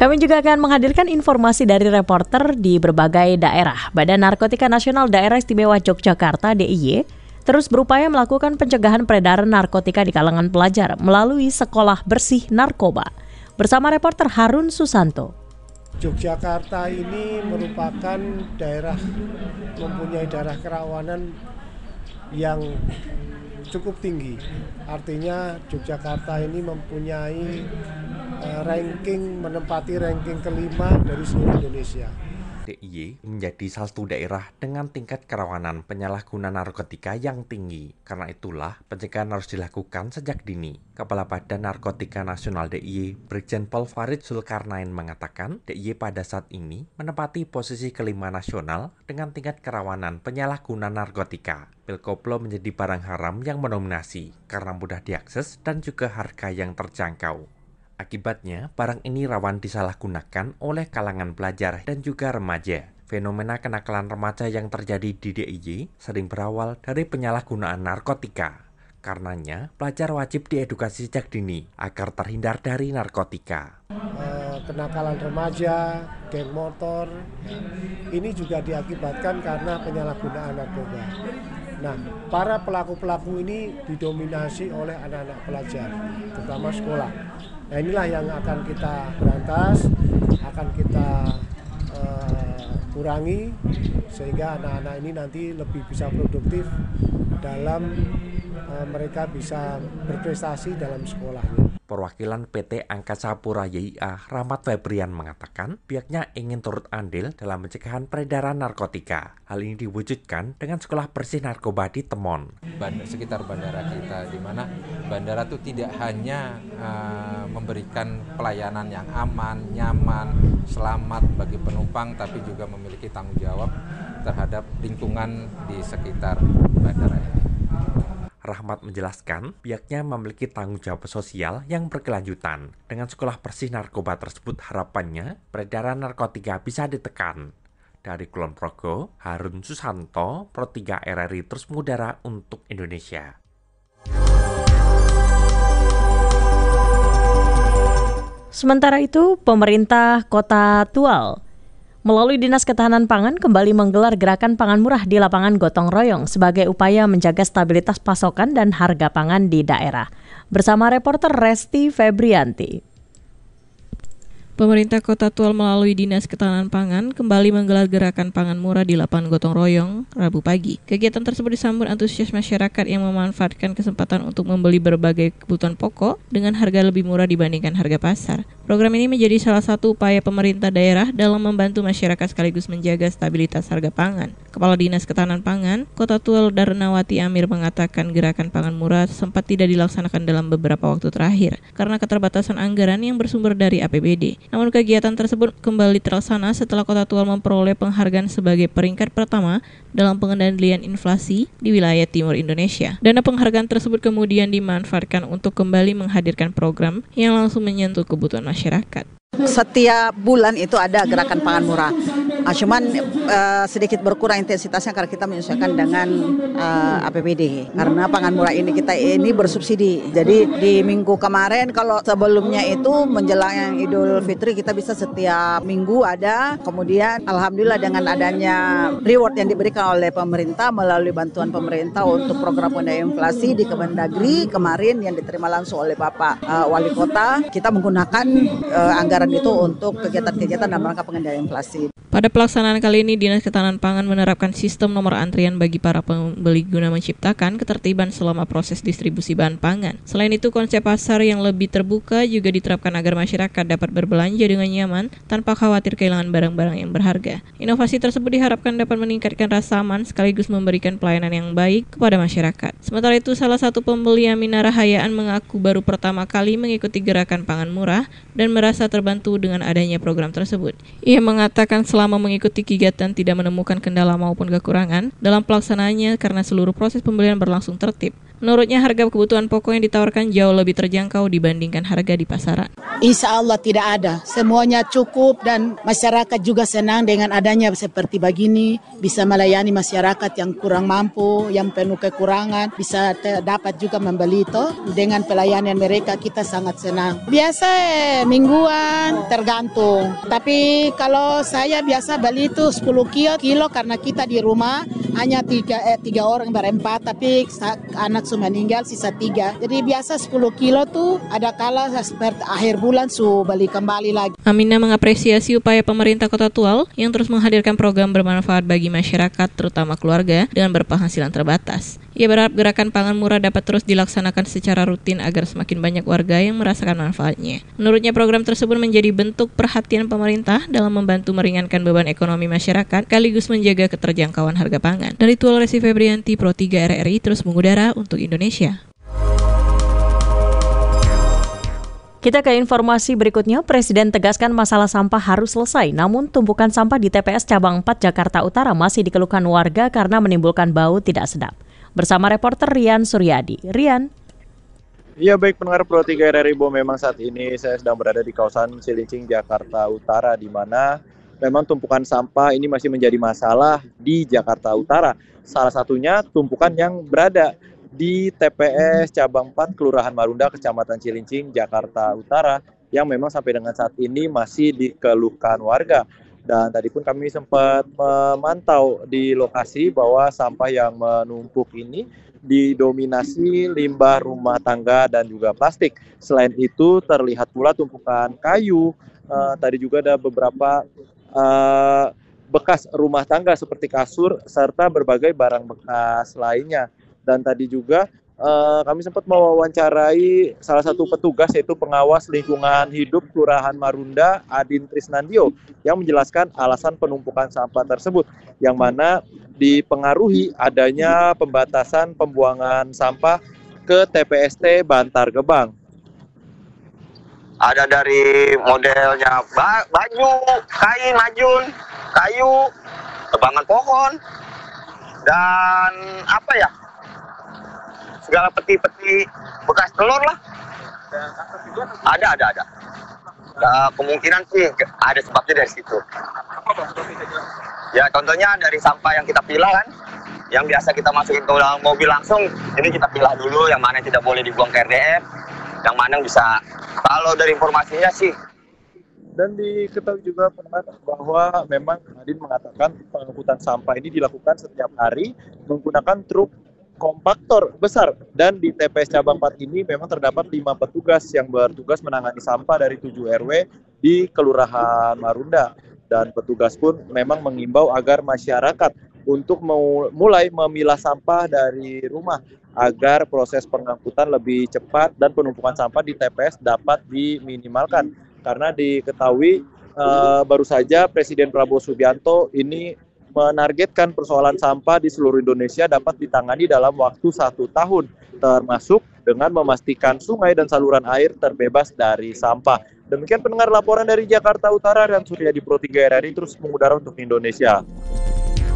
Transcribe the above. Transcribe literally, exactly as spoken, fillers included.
Kami juga akan menghadirkan informasi dari reporter di berbagai daerah. Badan Narkotika Nasional Daerah Istimewa Yogyakarta D I Y terus berupaya melakukan pencegahan peredaran narkotika di kalangan pelajar melalui Sekolah Bersih Narkoba. Bersama reporter Harun Susanto. Yogyakarta ini merupakan daerah mempunyai daerah kerawanan yang cukup tinggi. Artinya Yogyakarta ini mempunyai uh, ranking, menempati ranking kelima dari seluruh Indonesia. D I Y menjadi salah satu daerah dengan tingkat kerawanan penyalahgunaan narkotika yang tinggi. Karena itulah pencegahan harus dilakukan sejak dini. Kepala Badan Narkotika Nasional D I Y, Brigjen Pol Farid Zulkarnain mengatakan, D I Y pada saat ini menempati posisi kelima nasional dengan tingkat kerawanan penyalahgunaan narkotika. Pil koplo menjadi barang haram yang mendominasi karena mudah diakses dan juga harga yang terjangkau. Akibatnya, barang ini rawan disalahgunakan oleh kalangan pelajar dan juga remaja. Fenomena kenakalan remaja yang terjadi di D I Y sering berawal dari penyalahgunaan narkotika. Karenanya, pelajar wajib diedukasi sejak dini agar terhindar dari narkotika. Eh, kenakalan remaja, geng motor, ini juga diakibatkan karena penyalahgunaan narkoba. Nah, para pelaku-pelaku ini didominasi oleh anak-anak pelajar, terutama sekolah. Nah, inilah yang akan kita berantas, akan kita uh, kurangi, sehingga anak-anak ini nanti lebih bisa produktif dalam uh, mereka bisa berprestasi dalam sekolahnya. Perwakilan P T Angkasa Pura Y I A Rahmat Febrian mengatakan pihaknya ingin turut andil dalam pencegahan peredaran narkotika. Hal ini diwujudkan dengan Sekolah Bersih Narkoba di Temon. Bandar, sekitar bandara kita, di mana bandara itu tidak hanya uh, memberikan pelayanan yang aman, nyaman, selamat bagi penumpang, tapi juga memiliki tanggung jawab terhadap lingkungan di sekitar bandara ini. Rahmat menjelaskan, pihaknya memiliki tanggung jawab sosial yang berkelanjutan. Dengan Sekolah Bersih Narkoba tersebut, harapannya peredaran narkotika bisa ditekan. Dari Kulon Progo, Harun Susanto, Pro tiga R R I terus mengudara untuk Indonesia. Sementara itu, pemerintah Kota Tual melalui Dinas Ketahanan Pangan kembali menggelar gerakan pangan murah di lapangan gotong royong sebagai upaya menjaga stabilitas pasokan dan harga pangan di daerah. Bersama reporter Resti Febrianti. Pemerintah Kota Tual melalui Dinas Ketahanan Pangan kembali menggelar gerakan pangan murah di lapangan gotong royong Rabu pagi. Kegiatan tersebut disambut antusias masyarakat yang memanfaatkan kesempatan untuk membeli berbagai kebutuhan pokok dengan harga lebih murah dibandingkan harga pasar. Program ini menjadi salah satu upaya pemerintah daerah dalam membantu masyarakat sekaligus menjaga stabilitas harga pangan. Kepala Dinas Ketahanan Pangan, Kota Tual Darnawati Amir mengatakan gerakan pangan murah sempat tidak dilaksanakan dalam beberapa waktu terakhir karena keterbatasan anggaran yang bersumber dari A P B D. Namun kegiatan tersebut kembali terlaksana setelah Kota Tual memperoleh penghargaan sebagai peringkat pertama dalam pengendalian inflasi di wilayah timur Indonesia. Dana penghargaan tersebut kemudian dimanfaatkan untuk kembali menghadirkan program yang langsung menyentuh kebutuhan masyarakat. Setiap bulan itu ada gerakan pangan murah. Uh, cuman uh, sedikit berkurang intensitasnya karena kita menyesuaikan dengan uh, A P B D. Karena pangan murah ini kita ini bersubsidi. Jadi di minggu kemarin kalau sebelumnya itu menjelang yang Idul Fitri kita bisa setiap minggu ada. Kemudian alhamdulillah dengan adanya reward yang diberikan oleh pemerintah melalui bantuan pemerintah untuk program pengendalian inflasi di Kemendagri kemarin yang diterima langsung oleh Bapak uh, Wali Kota, kita menggunakan uh, anggaran itu untuk kegiatan-kegiatan dalam rangka pengendalian inflasi. Pada pelaksanaan kali ini, Dinas Ketahanan Pangan menerapkan sistem nomor antrian bagi para pembeli guna menciptakan ketertiban selama proses distribusi bahan pangan. Selain itu, konsep pasar yang lebih terbuka juga diterapkan agar masyarakat dapat berbelanja dengan nyaman tanpa khawatir kehilangan barang-barang yang berharga. Inovasi tersebut diharapkan dapat meningkatkan rasa aman sekaligus memberikan pelayanan yang baik kepada masyarakat. Sementara itu, salah satu pembeli Amina Rahayaan mengaku baru pertama kali mengikuti gerakan pangan murah dan merasa terbantu dengan adanya program tersebut. Ia mengatakan selama mengikuti kegiatan tidak menemukan kendala maupun kekurangan dalam pelaksanaannya karena seluruh proses pembelian berlangsung tertib. Menurutnya harga kebutuhan pokok yang ditawarkan jauh lebih terjangkau dibandingkan harga di pasaran. Insya Allah tidak ada, semuanya cukup dan masyarakat juga senang dengan adanya seperti begini, bisa melayani masyarakat yang kurang mampu, yang penuh kekurangan, bisa te- dapat juga membeli itu. Dengan pelayanan mereka kita sangat senang. Biasa eh, mingguan tergantung, tapi kalau saya biasa beli itu sepuluh kilo, kilo karena kita di rumah hanya tiga, eh, tiga orang berempat, tapi anak sudah meninggal sisa tiga. Jadi biasa sepuluh kilo tuh ada kala seperti akhir bulan su beli kembali lagi. Aminah mengapresiasi upaya pemerintah Kota Tual yang terus menghadirkan program bermanfaat bagi masyarakat, terutama keluarga dengan berpenghasilan terbatas. Ia berharap gerakan pangan murah dapat terus dilaksanakan secara rutin agar semakin banyak warga yang merasakan manfaatnya. Menurutnya program tersebut menjadi bentuk perhatian pemerintah dalam membantu meringankan beban ekonomi masyarakat sekaligus menjaga keterjangkauan harga pangan. Dari Tual, Resi Febrianti, Pro tiga R R I terus mengudara untuk Indonesia. Kita ke informasi berikutnya. Presiden tegaskan masalah sampah harus selesai, namun tumpukan sampah di T P S Cabang empat Jakarta Utara masih dikeluhkan warga karena menimbulkan bau tidak sedap. Bersama reporter Rian Suryadi. Rian. Iya, baik pendengar Pro tiga R R I, memang saat ini saya sedang berada di kawasan Cilincing, Jakarta Utara, di mana memang tumpukan sampah ini masih menjadi masalah di Jakarta Utara. Salah satunya tumpukan yang berada di T P S Cabang empat Kelurahan Marunda, Kecamatan Cilincing, Jakarta Utara, yang memang sampai dengan saat ini masih dikeluhkan warga. Dan tadi pun kami sempat memantau di lokasi bahwa sampah yang menumpuk ini didominasi limbah rumah tangga dan juga plastik. Selain itu terlihat pula tumpukan kayu, uh, tadi juga ada beberapa uh, bekas rumah tangga seperti kasur serta berbagai barang bekas lainnya. Dan tadi juga uh, kami sempat mewawancarai salah satu petugas, yaitu pengawas lingkungan hidup Kelurahan Marunda, Adin Trisnandio, yang menjelaskan alasan penumpukan sampah tersebut, yang mana dipengaruhi adanya pembatasan pembuangan sampah ke T P S T Bantar Gebang. Ada dari modelnya ba- baju, kain, majun, kayu, tebangan pohon, dan apa ya, segala peti-peti bekas telur lah. Ada, ada, ada. Nah, kemungkinan sih ada sebabnya dari situ. Ya, contohnya dari sampah yang kita pilah kan, yang biasa kita masukin ke dalam mobil langsung, ini kita pilah dulu yang mana yang tidak boleh dibuang ke R D F, yang mana yang bisa. Kalau dari informasinya sih. Dan diketahui juga bahwa memang Adin mengatakan pengangkutan sampah ini dilakukan setiap hari menggunakan truk kompaktor besar, dan di T P S Cabang empat ini memang terdapat lima petugas yang bertugas menangani sampah dari tujuh R W di Kelurahan Marunda. Dan petugas pun memang mengimbau agar masyarakat untuk mulai memilah sampah dari rumah agar proses pengangkutan lebih cepat dan penumpukan sampah di T P S dapat diminimalkan. Karena diketahui uh, baru saja Presiden Prabowo Subianto ini menargetkan persoalan sampah di seluruh Indonesia dapat ditangani dalam waktu satu tahun, termasuk dengan memastikan sungai dan saluran air terbebas dari sampah. Demikian pendengar laporan dari Jakarta Utara, dan Surya di Pro tiga R R I terus mengudara untuk Indonesia.